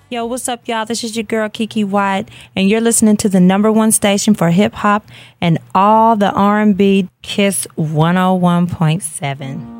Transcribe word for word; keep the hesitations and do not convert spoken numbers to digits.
Yo, what's up, y'all? This is your girl, Kiki White, and you're listening to the number one station for hip-hop and all the R and B, Kiss one oh one point seven.